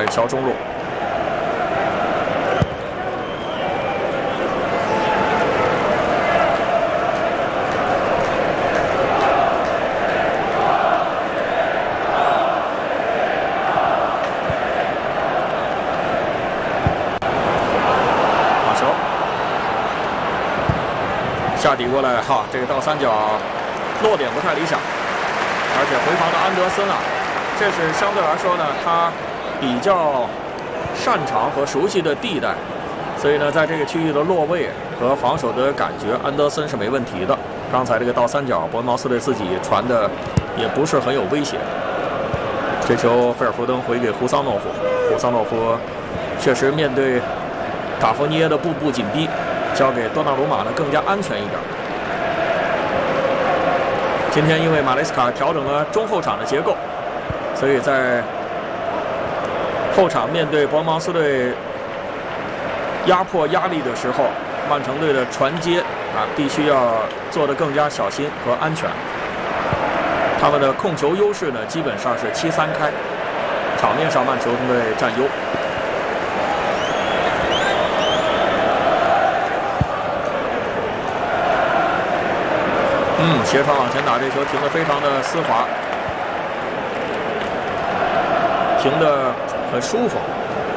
在桥中路。马球下底过来，哈，这个倒三角落点不太理想，而且回防的安德森啊。 这是相对来说呢，他比较擅长和熟悉的地带，所以呢，在这个区域的落位和防守的感觉，安德森是没问题的。刚才这个倒三角，伯恩茅斯队自己传的也不是很有威胁。这球菲尔福登回给胡桑诺夫，胡桑诺夫确实面对塔夫尼耶的步步紧逼，交给多纳鲁马呢更加安全一点。 今天因为马雷斯卡调整了中后场的结构，所以在后场面对伯恩茅斯队压迫压力的时候，曼城队的传接啊必须要做得更加小心和安全。他们的控球优势呢基本上是7-3开，场面上曼城队占优。 斜传往前打，这球停得非常的丝滑，停得很舒服。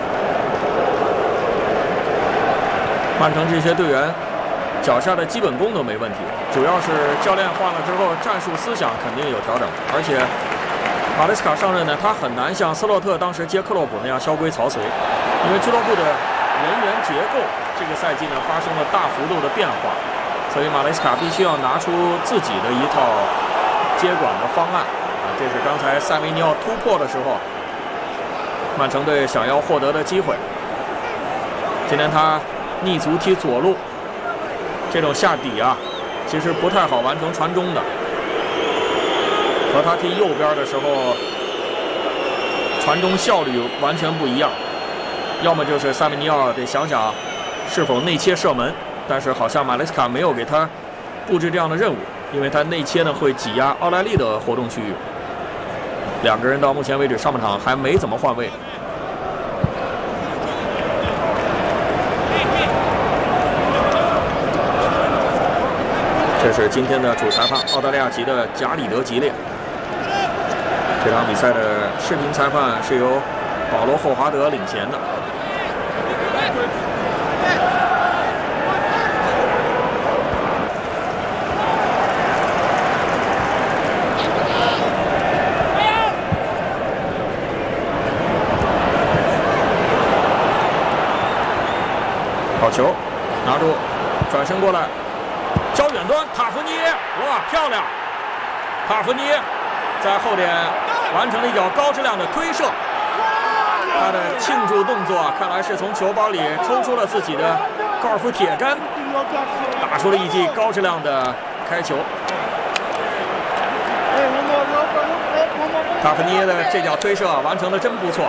曼城这些队员脚下的基本功都没问题，主要是教练换了之后，战术思想肯定有调整，而且马雷斯卡上任呢，他很难像斯洛特当时接克洛普那样萧规曹随，因为俱乐部的人员结构这个赛季呢发生了大幅度的变化。 所以马雷斯卡必须要拿出自己的一套接管的方案啊！这是刚才塞维尼奥突破的时候，曼城队想要获得的机会。今天他逆足踢左路，这种下底啊，其实不太好完成传中的。和他踢右边的时候，传中效率完全不一样。要么就是塞维尼奥得想想是否内切射门。 但是好像马雷斯卡没有给他布置这样的任务，因为他内切呢会挤压奥莱利的活动区域。两个人到目前为止上半场还没怎么换位。这是今天的主裁判，澳大利亚籍的贾里德吉列。这场比赛的视频裁判是由保罗霍华德领衔的。 好球，拿住，转身过来，交远端，塔夫尼耶，哇，漂亮！塔夫尼耶在后点完成了一脚高质量的推射，他的庆祝动作看来是从球包里抽出了自己的高尔夫铁杆，打出了一记高质量的开球。塔夫尼耶的这脚推射完成的真不错。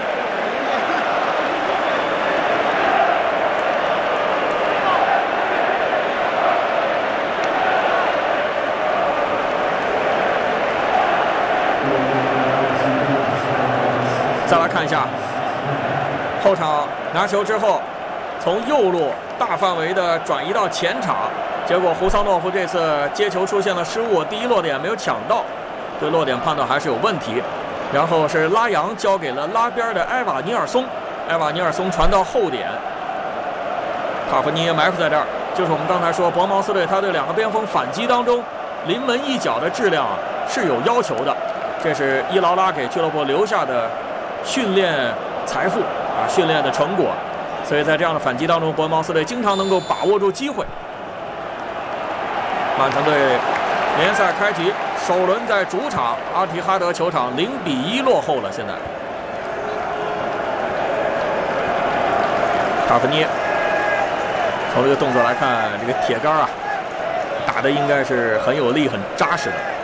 再来看一下后场拿球之后，从右路大范围的转移到前场，结果胡桑诺夫这次接球出现了失误，第一落点没有抢到，对落点判断还是有问题。然后是拉扬交给了拉边的埃瓦尼尔松，埃瓦尼尔松传到后点，塔夫尼耶埋伏在这儿，就是我们刚才说伯恩茅斯队他对两个边锋反击当中临门一脚的质量是有要求的，这是伊劳拉给俱乐部留下的。 训练财富啊，训练的成果，所以在这样的反击当中，伯恩茅斯队经常能够把握住机会。曼城队联赛开局首轮在主场阿提哈德球场0-1落后了。现在，塔夫尼耶从这个动作来看，这个铁杆啊，打的应该是很有力、很扎实的。